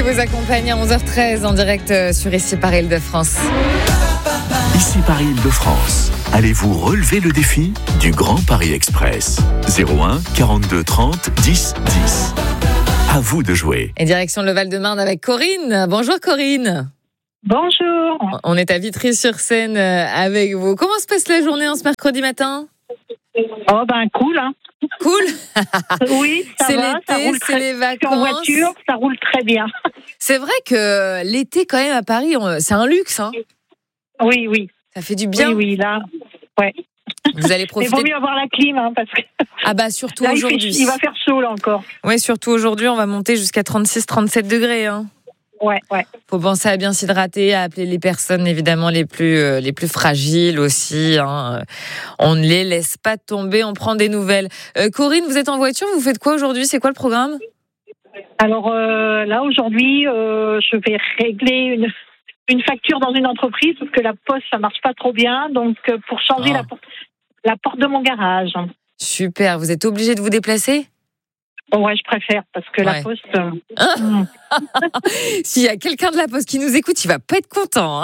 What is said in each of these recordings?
qui vous accompagne à 11h13 en direct sur Ici Paris Île-de-France. Ici Paris Île-de-France. Allez-vous relever le défi du Grand Paris Express? 01 42 30 10 10. À vous de jouer. Et direction le Val-de-Marne avec Corinne. Bonjour Corinne. Bonjour. On est à Vitry-sur-Seine avec vous. Comment se passe la journée en ce mercredi matin? Oh ben cool, hein. Cool. Oui, ça c'est va, l'été, ça roule c'est les vacances. En voiture, ça roule très bien. C'est vrai que l'été quand même à Paris, c'est un luxe, hein. Oui. Ça fait du bien. Oui, là, ouais. Vous allez Mais profiter. vaut mieux avoir la clim, hein, parce que Ah bah surtout là, aujourd'hui. il va faire chaud là encore. Oui, surtout aujourd'hui, on va monter jusqu'à 36-37 degrés, hein. Ouais. Faut penser à bien s'hydrater, à appeler les personnes évidemment les plus fragiles aussi, hein. On ne les laisse pas tomber, on prend des nouvelles. Corinne, vous êtes en voiture, vous faites quoi aujourd'hui? C'est quoi le programme? Alors là, aujourd'hui, je vais régler une facture dans une entreprise parce que la poste, ça marche pas trop bien. Donc, pour changer la porte de mon garage. Super, vous êtes obligé de vous déplacer? Ouais, je préfère parce que la poste... S'il y a quelqu'un de la poste qui nous écoute, il va pas être content, hein.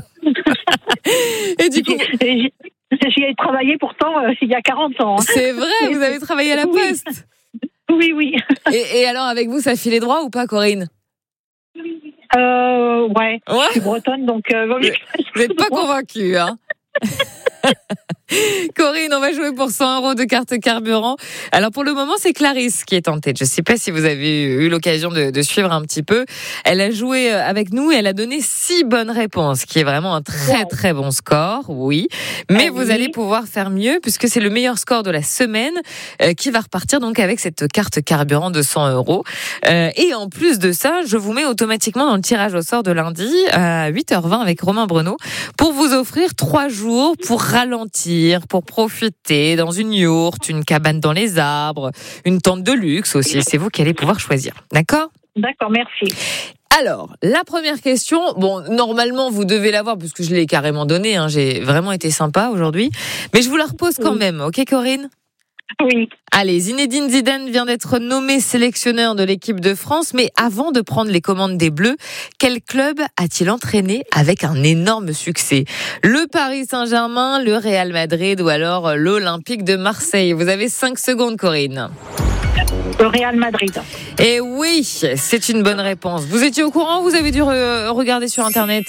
Et du coup... J'y ai travaillé pourtant il y a 40 ans. Hein. C'est vrai, vous avez travaillé à la poste? Oui. Et alors, avec vous, ça filait droit ou pas, Corinne? Ouais. Je suis bretonne, donc... vous n'êtes pas convaincue, hein? Corinne, on va jouer pour 100 € de carte carburant. Alors pour le moment, c'est Clarisse qui est en tête. Je ne sais pas si vous avez eu l'occasion de suivre un petit peu. Elle a joué avec nous et elle a donné 6 bonnes réponses, qui est vraiment un très très bon score, oui. Mais vous allez pouvoir faire mieux puisque c'est le meilleur score de la semaine qui va repartir donc avec cette carte carburant de 100 €. Et en plus de ça, je vous mets automatiquement dans le tirage au sort de lundi à 8h20 avec Romain Breneau pour vous offrir 3 jours pour ralentir, pour profiter dans une yourte, une cabane dans les arbres, une tente de luxe aussi. C'est vous qui allez pouvoir choisir. D'accord ? D'accord, merci. Alors, la première question, bon, normalement, vous devez l'avoir puisque je l'ai carrément donnée, hein, j'ai vraiment été sympa aujourd'hui. Mais je vous la repose quand même, ok Corinne ? Oui. Allez, Zinedine Zidane vient d'être nommé sélectionneur de l'équipe de France, mais avant de prendre les commandes des Bleus, quel club a-t-il entraîné avec un énorme succès? Le Paris Saint-Germain, le Real Madrid ou alors l'Olympique de Marseille? Vous avez 5 secondes, Corinne. Le Real Madrid. Et oui, c'est une bonne réponse. Vous étiez au courant? Vous avez dû regarder sur Internet?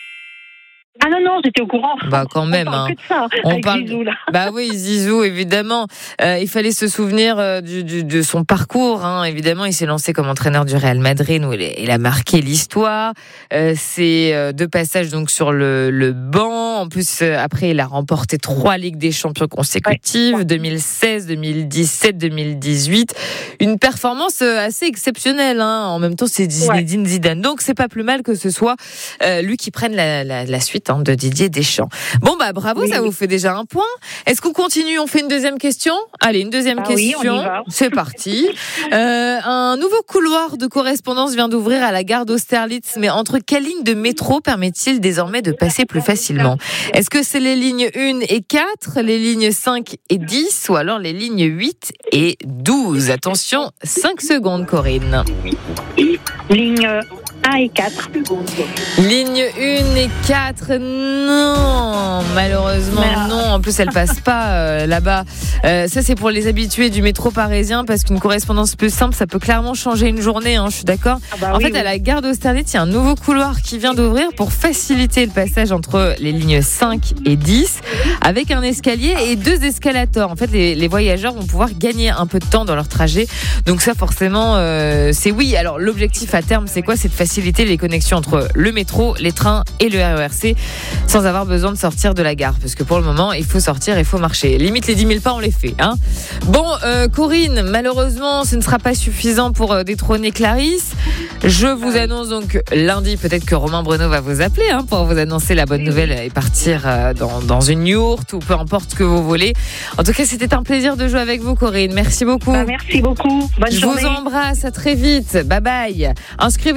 Ah non, j'étais au courant. Bah quand même. On parle que de ça, avec Zizou, là. Bah oui, Zizou, évidemment. Il fallait se souvenir de son parcours. Hein. Évidemment, il s'est lancé comme entraîneur du Real Madrid, où il a marqué l'histoire. C'est 2 passages donc sur le banc. En plus, après, il a remporté 3 Ligues des Champions consécutives, 2016, 2017, 2018. Une performance assez exceptionnelle. Hein. En même temps, c'est Zinedine Zidane. Donc, c'est pas plus mal que ce soit lui qui prenne la suite de Didier Deschamps. Bon bah bravo, ça vous fait déjà 1 point. Est-ce qu'on continue? On fait une deuxième question? Allez, une deuxième question. Oui, on y va. C'est parti. Un nouveau couloir de correspondance vient d'ouvrir à la gare d'Austerlitz, mais entre quelles lignes de métro permet-il désormais de passer plus facilement? Est-ce que c'est les lignes 1 et 4, les lignes 5 et 10 ou alors les lignes 8 et 12? Attention, 5 secondes Corinne. Ligne 1 et 4. Ligne 1 et 4, non, malheureusement non. En plus, elle passe pas là-bas. Ça, c'est pour les habitués du métro parisien parce qu'une correspondance plus simple, ça peut clairement changer une journée. Hein, je suis d'accord. À la gare d'Austerlitz, il y a un nouveau couloir qui vient d'ouvrir pour faciliter le passage entre les lignes 5 et 10 avec un escalier et 2 escalators. En fait, les voyageurs vont pouvoir gagner un peu de temps dans leur trajet. Donc ça, forcément, c'est oui. Alors, l'objectif à terme, c'est quoi? C'est de faciliter les connexions entre le métro, les trains et le RERC sans avoir besoin de sortir de la gare. Parce que pour le moment, il faut sortir, il faut marcher. Limite, les 10 000 pas, on les fait. Hein. Bon, Corinne, malheureusement, ce ne sera pas suffisant pour détrôner Clarisse. Je vous annonce donc lundi, peut-être que Romain Breneau va vous appeler pour vous annoncer la bonne nouvelle et partir dans une yourte ou peu importe ce que vous voulez. En tout cas, c'était un plaisir de jouer avec vous, Corinne. Merci beaucoup. Merci beaucoup. Bonne journée. Je vous embrasse. À très vite. Bye bye. Inscrivez-vous si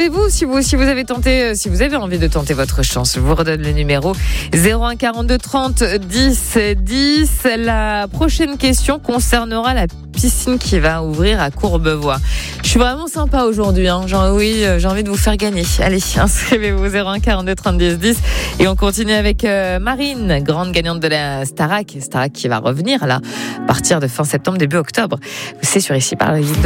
si vous avez tenté, si vous avez envie de tenter votre chance, je vous redonne le numéro 01 42 30 10 10. La prochaine question concernera la piscine qui va ouvrir à Courbevoie. Je suis vraiment sympa aujourd'hui, hein. J'ai envie de vous faire gagner. Allez, inscrivez-vous 01 42 30 10 10 et on continue avec Marine, grande gagnante de la Starac qui va revenir là à partir de fin septembre, début octobre. C'est sur Ici Paris.